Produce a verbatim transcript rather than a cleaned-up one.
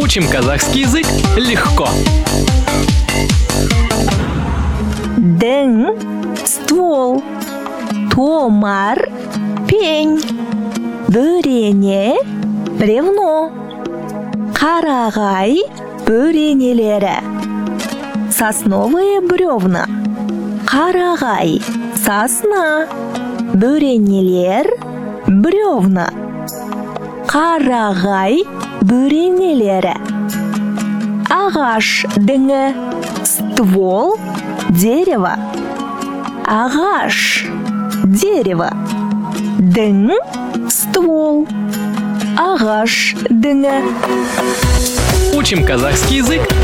Учим казахский язык легко. Дың, ствол, томар, пень, бөрене, бревно, қарағай, бөренелері, сосновые бревна, қарағай, сосна, бөренелер, бревна, қарағай, бөренелері, ағаш діңі, ствол, дерево, ағаш, дерево, дың, ствол, ағаш діңі. Учим казахский язык